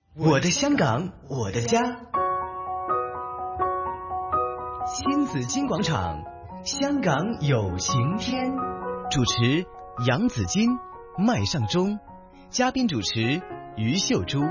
我的香港，我的家。新紫金广场，香港有晴天。主持杨紫金、麦尚中，嘉宾主持于秀珠。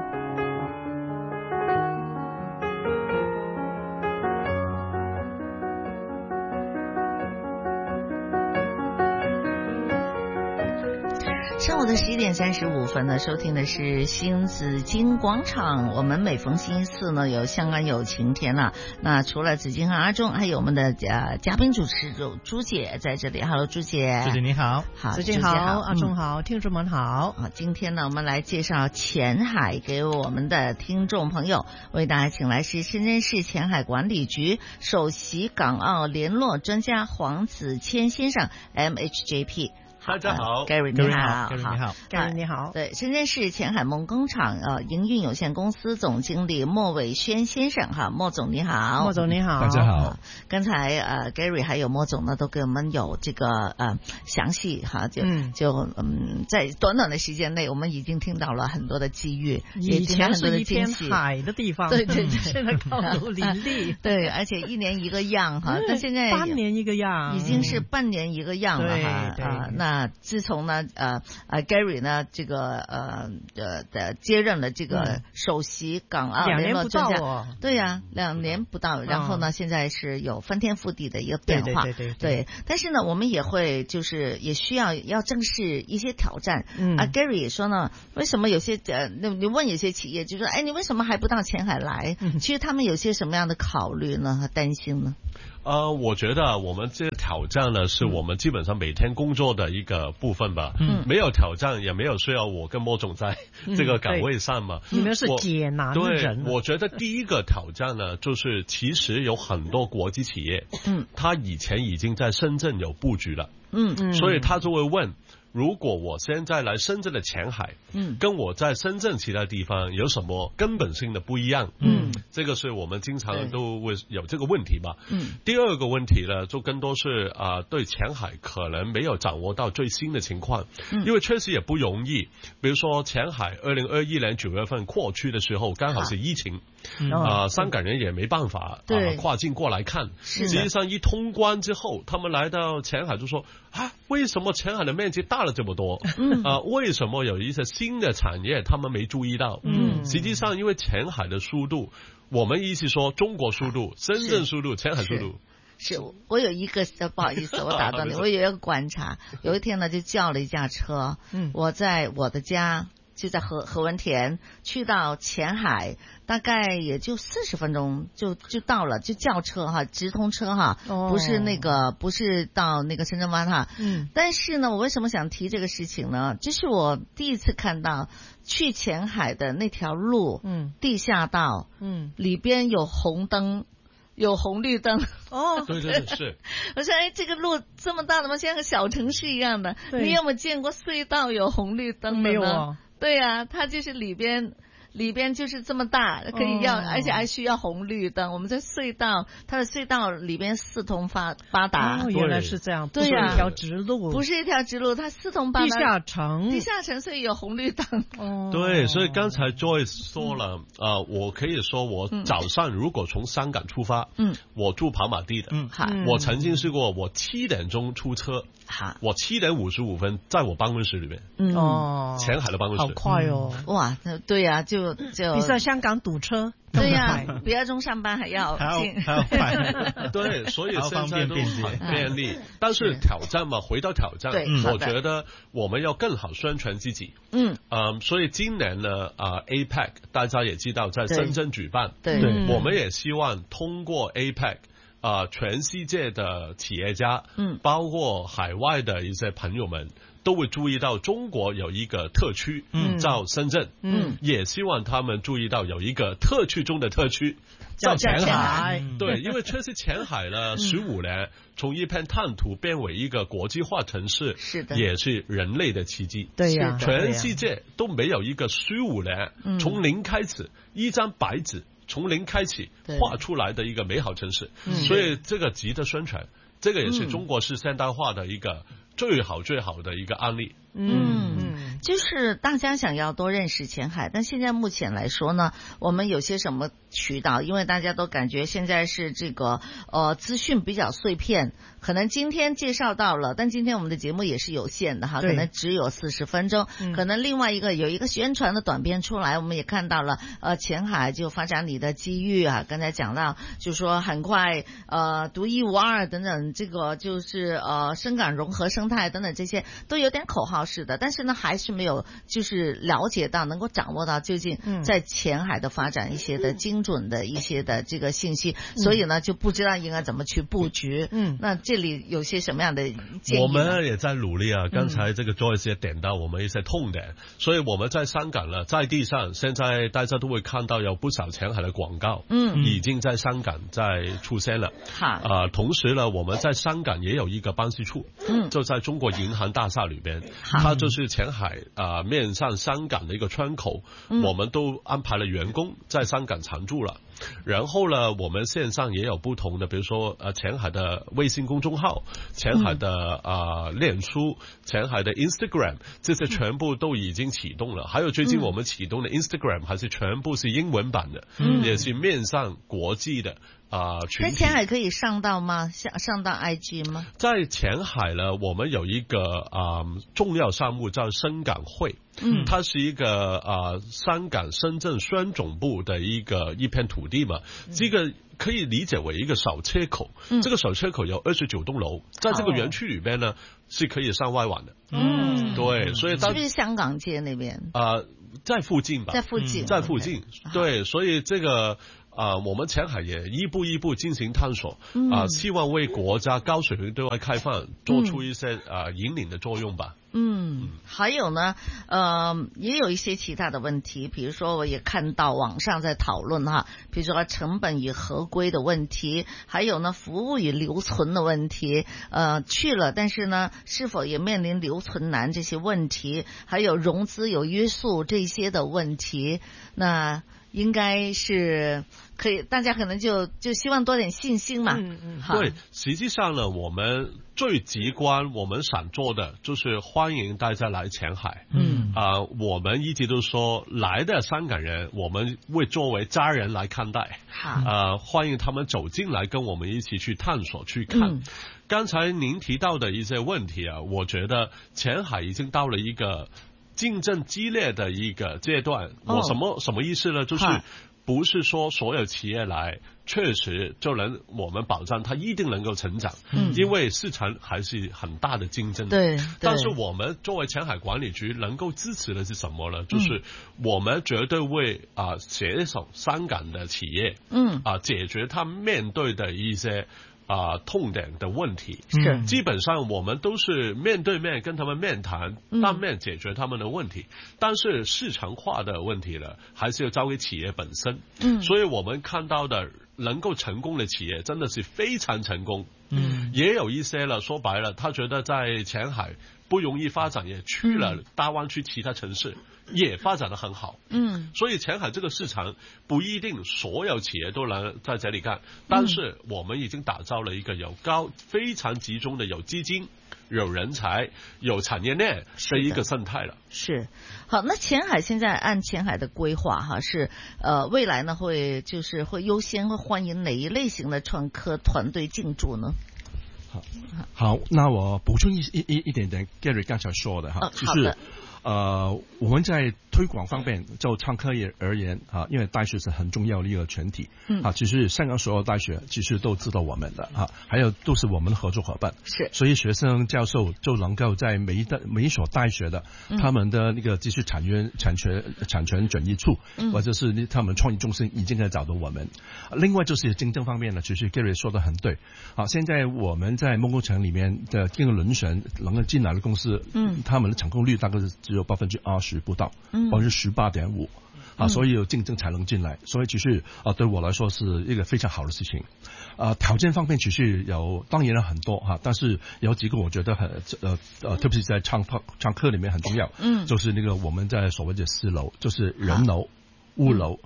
上午的11点35分呢，收听的是新紫金广场。我们每逢星期四呢，有香港有晴天了。那除了紫金和阿忠，还有我们的嘉宾主持有朱姐在这里。Hello， 朱姐。 朱姐你好。 好， 朱姐好，阿忠好，听众们好。 好，今天呢，我们来介绍前海给我们的听众朋友，为大家请来是深圳市前海管理局首席港澳联络专家黄子谦先生 ，MHJP。 大家好 ，Gary 你好 ，Gary 你好 ，Gary 你好。 对，深圳市前海梦工厂营运有限公司总经理莫伟轩先生，哈，莫总你好。 莫总你好， 大家好。 刚才Gary 还有莫总呢，都给我们有这个详细哈，在短短的时间内，我们已经听到了很多的机遇， 以前是一片海的地方， 对对对， 现在高楼林立， 对，而且一年一个样哈，但现在半年一个样， 已经是半年一个样了哈。那自从呢Gary 呢这个接任了这个首席港澳联络专家，对呀，2年不到，然后呢现在是有翻天覆地的一个变化，对。但是呢，我们也会就是也需要正视一些挑战。Gary 也说呢，为什么有些你问有些企业就说，哎，你为什么还不到前海来？其实他们有些什么样的考虑呢和担心呢？ 我觉得我们这个挑战呢，是我们基本上每天工作的一个部分吧。没有挑战，也没有需要我跟莫总在这个岗位上嘛。 你们是解难人。 对，我觉得第一个挑战呢，就是其实有很多国际企业，他以前已经在深圳有布局了。所以他就会问，如果我现在来深圳的前海，跟我在深圳其他地方有什么根本性的不一样？这个是我们经常都会有这个问题吧。第二个问题呢，就更多是对前海可能没有掌握到最新的情况，因为确实也不容易。比如说前海2021年9月份扩区的时候，刚好是疫情，香港人也没办法跨境过来看。实际上一通关之后，他们来到前海就说，为什么前海的面积大了这么多？为什么有一些新的产业他们没注意到？实际上因为前海的速度，我们一直说中国速度、深圳速度、前海速度。 是我有一个不好意思，我打断你，我有一个观察。有一天呢，就叫了一架车，我在我的家就在何文田，去到前海，大概也就40分钟就到了，就叫车哈，直通车哈，不是到那个深圳湾哈。但是呢，我为什么想提这个事情呢？这是我第一次看到去前海的那条路，地下道，里边有红灯。有红绿灯对，是。 我说，哎，这个路这么大的吗？像个小城市一样的。你有没有见过隧道有红绿灯的呢？ 没有啊。对呀，它就是里边就是这么大，可以而且还需要红绿灯。我们在隧道，它的隧道里边四通八达。 原来是这样， 对呀， 不是一条直路， 不是一条直路，它四通八达。地下城，所以有红绿灯。 对，所以刚才 Joyce 说了，我可以说我早上如果从香港出发，我住跑马地的，我曾经试过，我7点钟出车，我7点55分在我办公室里面，前海的办公室， 好快哦， 哇，对呀，就比在香港堵车。 对呀，比亚中上班还要近， 还要快。对，所以现在都很便利。但是挑战嘛，回到挑战，我觉得我们要更好宣传自己。所以今年呢，APEC 大家也知道在深圳举办， 对， 我们也希望通过 APEC。全世界的企业家，包括海外的一些朋友们，都会注意到中国有一个特区，叫深圳，也希望他们注意到有一个特区中的特区，叫前海。对，因为确实前海呢，15年从一片滩涂变为一个国际化城市， 是的， 也是人类的奇迹。 对呀， 全世界都没有一个15年从零开始，一张白纸。从零开始画出来的一个美好城市，所以这个值得宣传，这个也是中国式现代化的一个最好的一个案例。 就是大家想要多认识前海，但现在目前来说呢，我们有些什么渠道？因为大家都感觉现在是这个资讯比较碎片，可能今天介绍到了，但今天我们的节目也是有限的哈，可能只有40分钟，可能另外有一个宣传的短片出来，我们也看到了前海就发展你的机遇啊，刚才讲到就说很快独一无二等等，这个就是深港融合生态等等，这些都有点口号式的，但是呢还是没有就是了解到能够掌握到究竟在前海的发展一些的精准的一些的这个信息，所以呢就不知道应该怎么去布局。那这里有些什么样的建议？ 我们也在努力啊，刚才这个 Joyce 也点到我们一些痛点，所以我们在香港了，在地上现在大家都会看到有不少前海的广告，已经在香港在出现了。同时呢，我们在香港也有一个办事处，就在中国银行大厦里边，它就是前海面向香港的一个窗口，我们都安排了员工在香港常驻了。然后呢，我们线上也有不同的，比如说前海的微信公众号，前海的脸书，前海的 Instagram， 这些全部都已经启动了。还有最近我们启动的 Instagram 还是全部是英文版的，也是面向国际的。 在前海可以上到吗？上到 IG 吗？ 在前海呢，我们有一个重要项目叫深港汇，它是一个香港深圳双总部的一片土地嘛，这个可以理解为一个小车口，这个小车口有29栋楼，在这个园区里边呢是可以上外网的。对，所以是不是香港街那边？ 在附近吧， 在附近， 对，所以这个。我们前海也一步一步进行探索，希望为国家高水平对外开放做出一些引领的作用吧。 还有呢，也有一些其他的问题，比如说我也看到网上在讨论哈，比如说成本与合规的问题，还有呢服务与留存的问题，去了但是呢是否也面临留存难这些问题，还有融资有约束这些的问题，那应该是可以，大家可能就希望多点信心嘛。 对，实际上呢，我们最直观我们想做的就是欢迎大家来前海。我们一直都说来的香港人，我们会作为家人来看待。欢迎他们走进来，跟我们一起去探索去看。刚才您提到的一些问题啊，我觉得前海已经到了一个竞争激烈的一个阶段。我什么意思呢？就是不是说所有企业来确实就能我们保障它一定能够成长，因为市场还是很大的竞争。 对， 但是我们作为前海管理局能够支持的是什么呢？就是我们绝对会携手香港的企业，解决他们面对的一些痛点的问题。 是， 基本上我们都是面对面跟他们面谈，当面解决他们的问题。但是市场化的问题呢，还是要交给企业本身。所以我们看到的能够成功的企业真的是非常成功。也有一些了，说白了，他觉得在前海不容易发展，也去了大湾区其他城市，也发展得很好。所以前海这个市场不一定所有企业都能在这里干，但是我们已经打造了一个非常集中的有基金、有人才、有产业链的一个生态了。 是，好，那前海现在按前海的规划哈，是未来呢会优先会欢迎哪一类型的创科团队进驻呢？ 好，那我补充一点点 Gary 刚才说的哈，就是我们在推广方面，就创科业而言因为大学是很重要的一个群体，其实香港所有大学其实都知道我们的还有都是我们的合作伙伴， 是， 所以学生教授就能够在每一所大学的他们的那个知识产权转移处，或者是他们创意中心已经在找到我们。另外就是竞争方面呢，其实 Gary 说的很对。现在我们在梦工城里面的这个轮选能够进来的公司，他们的成功率大概是只有20%不到，18.5%。所以有竞争才能进来，所以其实对我来说是一个非常好的事情。条件方面其实当然很多但是有几个我觉得特别是在创科里面很重要，就是那个我们在所谓的4楼，就是人楼、物楼、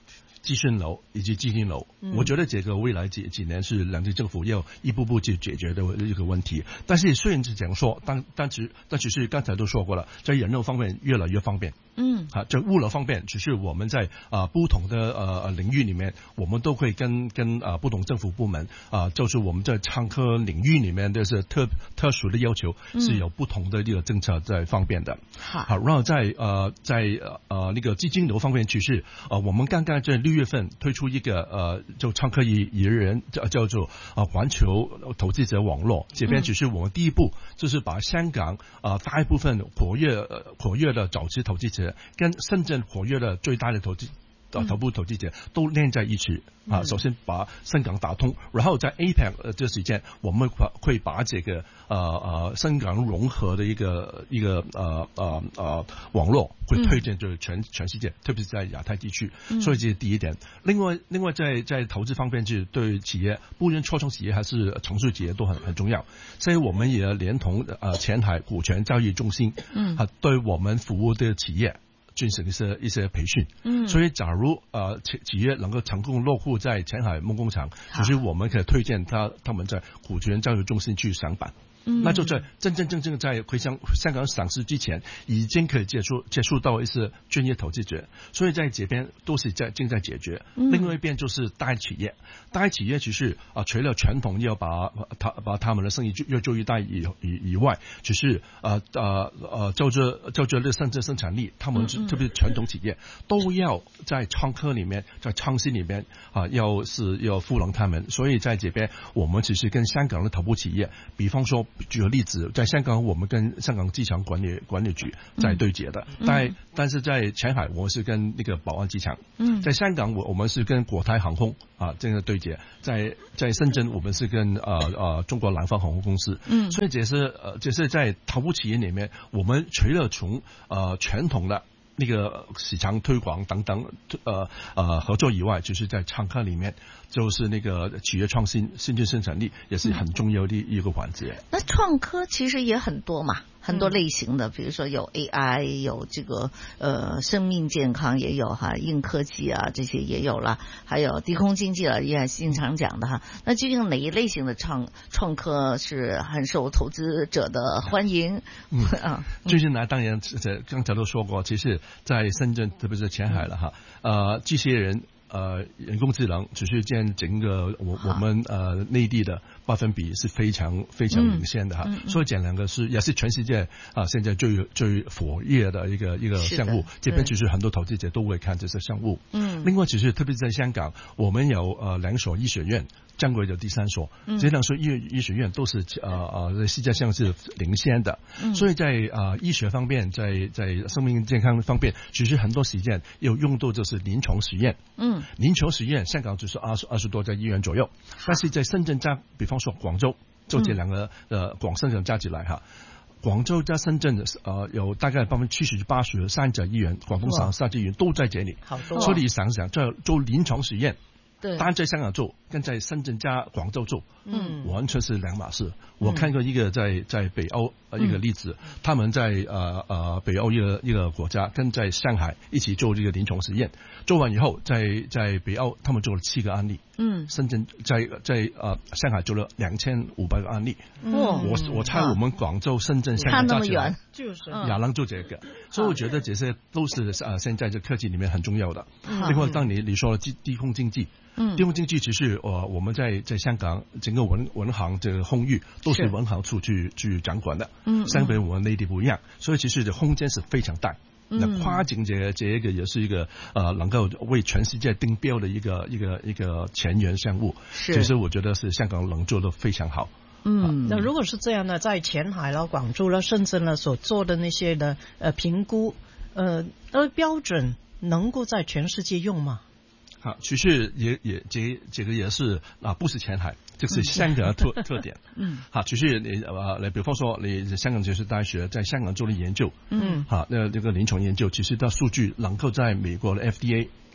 咨询楼以及基金楼，我觉得这个未来几年是两地政府要一步步去解决的一个问题。但是虽然是这样说，但只是刚才都说过了，在人肉方面越来越方便。在物流方面，只是我们在不同的领域里面，我们都会跟不同政府部门就是我们在创科领域里面的是特殊的要求，是有不同的这个政策在方面的。好，然后在那个基金流方面，其实我们刚刚在6月份推出一个就创科以人叫做环球投资者网络，这边只是我们第一步，就是把香港大一部分活跃的早期投资者跟深圳活跃的最大的头部投资者都连在一起首先把深港打通，然后在 APEC 这时间，我们会把这个深港融合的一个网络会推荐就是全世界，特别是在亚太地区，所以这是第一点。另外在投资方面，就是对企业，不论初创企业还是成熟企业都很重要，所以我们也连同前海股权交易中心对我们服务的企业进行一些培训，所以假如企业能够成功落户在前海梦工厂，就是我们可以推荐他们在股权交易中心去上班。那就在真正在回香港上市之前，已经可以接触到一些专业投资者，所以在这边都是正在解决。另外一边就是大企业其实除了传统要把他们的生意要做一带以外，只是就这的生产力，他们特别传统企业都要在创科里面，在创新里面要赋能他们。所以在这边我们只是跟香港的头部企业，比方说举个例子，在香港我们跟香港机场管理局在对接的，但是在前海我是跟那个宝安机场，在香港我们是跟国泰航空这个对接，在深圳我们是跟中国南方航空公司，所以这是在头部企业里面，我们除了从传统的那个市场推广等等合作以外，就是在创科里面，就是那个企业创新、先进生产力也是很重要的一个环节。 那创科其实也很多嘛，很多类型的，比如说有 AI， 有这个生命健康也有硬科技这些也有了，还有低空经济了，也经常讲的那究竟哪一类型的创科是很受投资者的欢迎？ 最近呢，当然刚才都说过，其实在深圳特别是前海了机器人人工智能只是占整个我们内地的百分比是非常非常领先的所以这两个也是全世界现在最活跃的一个项目，这边其实很多投资者都会看这些项目。另外其实特别在香港，我们有2所医学院，将会有第3所，这2所医学院都是世界上是领先的，所以在医学方面，在生命健康方面，其实很多时间有用到就是临床实验。临床实验香港就是20多家医院左右，但是在深圳比方说广州，就这两个广深港加起来广州加深圳有大概70%、80%3家医院，广东省3家医院都在这里。好多所以你想想，做临床实验，单在香港做跟在深圳加广州做完全是两码事。我看过一个在北欧一个例子，他们在北欧一个国家跟在上海一起做这个临床实验，做完以后在北欧他们做了7个案例，深圳在上海做了2500个案例。我猜我们广州、深圳、香港加起来就是也能做这个，所以我觉得这些都是现在这科技里面很重要的。另外当你说了低空经济，低空经济其实我们在香港整个文航这个空域都是文航处去掌管的，相比我们内地不一样，所以其实空间是非常大。那跨境这个也是一个能够为全世界定标的一个前沿项目，其实我觉得是香港能做得非常好。 那如果是这样的，在前海了、广州了、深圳了所做的那些的评估，标准能够在全世界用吗？ 其实这个也是不是前海，这是香港的特点。其实你比方说你香港就是大学在香港做的研究，那这个临床研究，其实它数据能够在美国的 FDA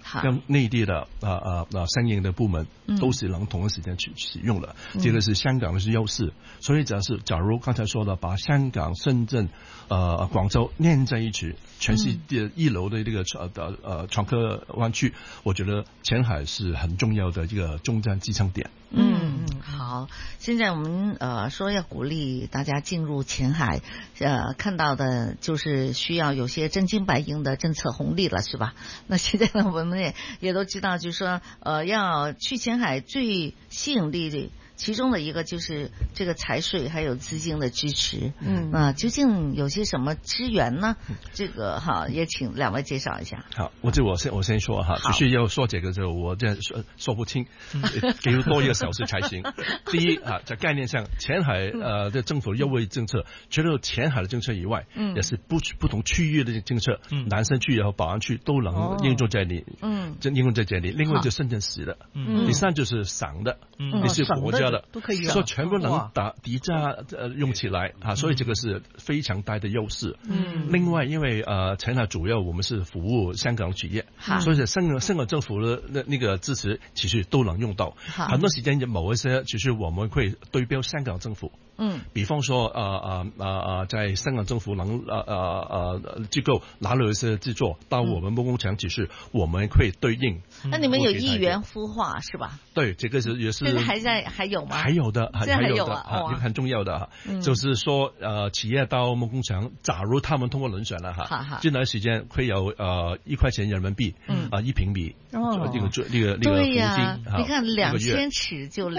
让内地的相应的部门都是能同一时间去使用的，这个是香港的是优势。所以假如刚才说的把香港、深圳、广州连在一起，全世界一流的这个船客湾区，我觉得前海是很重要的一个中间支撑点。 好，现在我们说要鼓励大家进入前海，看到的就是需要有些真金白银的政策红利了，是吧？那现在呢，我们也都知道，就是说要去前海最吸引力的其中的一个就是这个财税还有资金的支持。究竟有些什么资源呢？这个也请两位介绍一下。 好，我先说哈，就是要说这个就我这说不清，给多一个小时才行。第一在概念上，前海的政府优惠政策，除了前海的政策以外，也是不同区域的政策，南山区也好，宝安区都能应用在里，应用在这里。另外就深圳市的，第三就是省的，也是国家的都可以， 说全部能叠加用起来所以这个是非常大的优势。另外因为前海主要我们是服务香港企业，所以香港政府的那个支持其实都能用到。很多时间某一些其实我们会对标香港政府。比方说在香港政府能机构拿了一些制作到我们梦工厂，只是我们会对应。 那你们有议员孵化是吧？ 对，这个也是。 现在还有吗？ 还有的， 还有很重要的就是说企业到梦工厂，假如他们通过遴选了近段时间会有1块钱人民币1平米这个对呀，你看2000尺就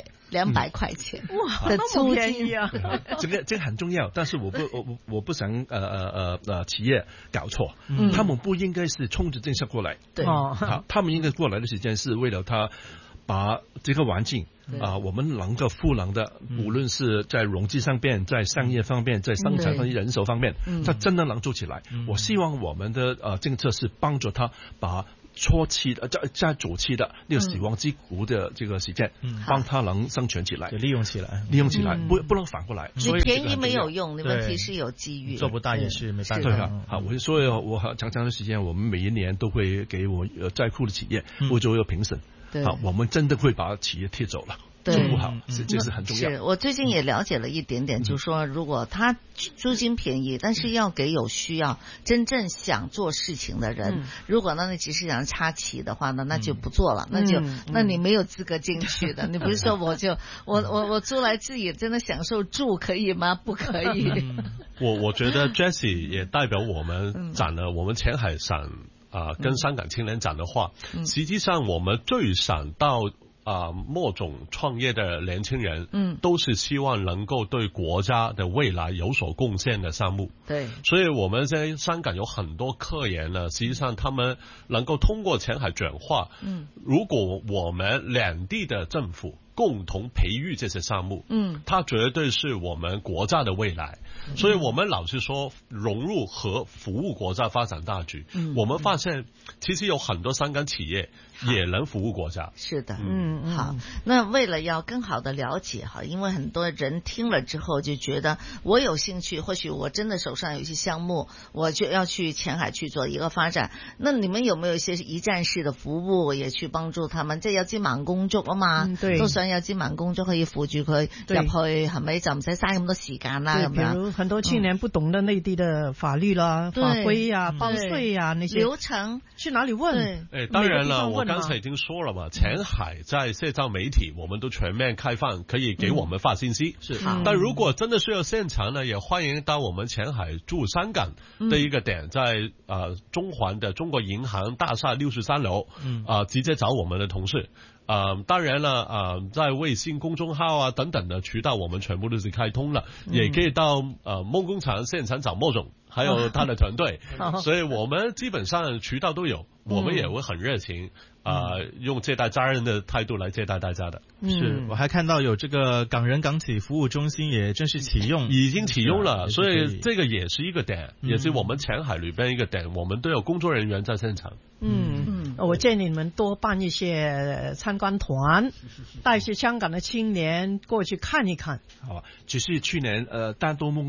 200块钱，哇，的租金这个很重要，但是我不想企业搞错，他们不应该是冲着政策过来， 对， 他们应该过来的时间是为了他把这个环境我们能够赋能的，无论是在融资上面，在商业方面，在生产方面，人手方面，他真的能做起来。我希望我们的政策是帮助他把初期的在早期的那个死亡之谷的这个时间，帮他能生存起来， 利用起来， 不能反过来。 你便宜没有用，你问题是有机遇， 做不大也是没办法。所以我长的时间，我们每一年都会给我在库的企业做一个评审。我们真的会把企业踢走了。做不好，这是很重要。 是我最近也了解了一点点，就是说，如果他租金便宜，但是要给有需要、真正想做事情的人。如果呢，你只是想插旗的话呢，那就不做了，那你没有资格进去的。你不是说我租来自己真的享受住可以吗？不可以。 我觉得 Jessie 也代表我们讲了我们前海省跟香港青年讲的话，实际上我们最想到某种创业的年轻人，都是希望能够对国家的未来有所贡献的项目。 对， 所以我们在香港有很多科研呢，实际上他们能够通过前海转化。如果我们两地的政府共同培育这些项目，它绝对是我们国家的未来。所以我们老是说融入和服务国家发展大局。我们发现其实有很多香港企业也能服务国家。 是的，好。那为了要更好的了解因为很多人听了之后就觉得我有兴趣，或许我真的手上有一些项目，我就要去前海去做一个發展。那你們有沒有一些一站式的服務，也去幫助他們？即係有支盲工作啊嘛，都想有支盲工作可以輔住佢入去，係咪就唔使嘥咁多時間啦？咁樣。 比如很多青年不懂的內地的法律啦、法規啊、報稅啊那些流程， 去哪裡問？ 當然了，我剛才已經說了嘛，前海在社交媒體我們都全面開放，可以給我們發信息。是，但如果真的需要現場呢，也歡迎到我們前海駐香港的一個點，在中環的中國銀行大廈63樓，直接找我們的同事。當然了，在微信公眾號等等的渠道，我們全部都是開通了，也可以到夢工廠現場找莫總，還有他的團隊，所以我們基本上渠道都有，我們也會很熱情，用接待家人的態度來接待大家的。 是，我還看到有這個港人港企服務中心也正式啟用， 已經啟用了，所以這個也是一個點，也是我們前海裏邊一個點，我們都有工作人員在現場。 我建議你們多辦一些參觀團，帶一些香港的青年過去看一看。 好，只是去年丹東夢工廠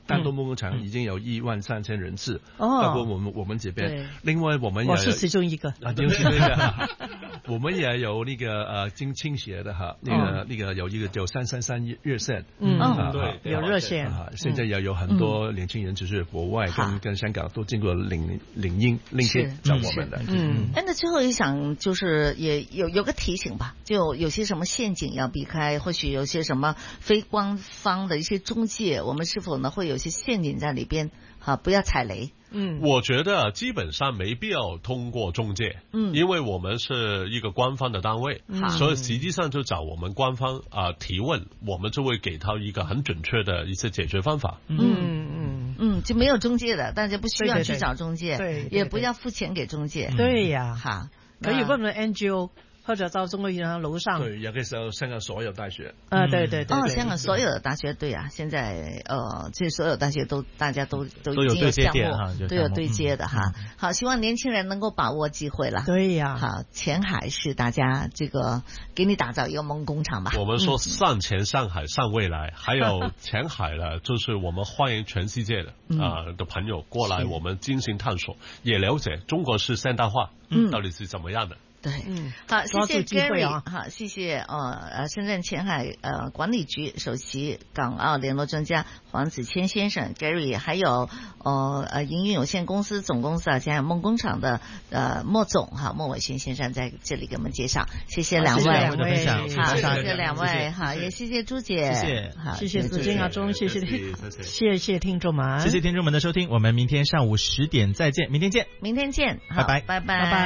丹东梦工厂已经有13000人次，包括我们这边。另外我们也我是其中一个就是那个我们也有那个倾斜的哈，那个有一个叫333热线， 对，有热线。 现在也有很多年轻人，就是国外跟香港都经过领先找我们的。 那最后也想就是也有个提醒吧，就有些什么陷阱要避开，或许有些什么非官方的一些中介，我们是否呢会有些陷阱在里边？不要踩雷。 我觉得基本上没必要通过中介，因为我们是一个官方的单位，所以实际上就找我们官方提问，我们就会给他一个很准确的一些解决方法。 就没有中介的，大家不需要去找中介，对，也不要付钱给中介。 对呀， 好， 可以问问 NGO。或者到中国银行楼上， 对，也可以到香港所有大学。 对， 香港所有的大学，对啊，现在这所有大学大家都已经有项目，都有对接的哈。好，希望年轻人能够把握机会了。 对呀， 好，前海是大家这个给你打造一个梦工厂吧。 我们说上前上海上未来，还有前海呢，就是我们欢迎全世界的的朋友过来，我们进行探索，也了解中国式现代化到底是怎么样的。 对，好，谢谢 Gary， 好，谢谢深圳前海管理局首席港澳联络专家黄子谦先生 Gary， 还有营运有限公司总公司前海梦工厂的莫总莫伟轩先生在这里给我们介绍，谢谢两位，好，谢谢两位，好，也谢谢朱姐， 谢谢， 好， 谢谢子金阿忠，谢谢听众们， 谢谢听众们的收听，我们明天上午10点再见，明天见， 拜拜，拜拜。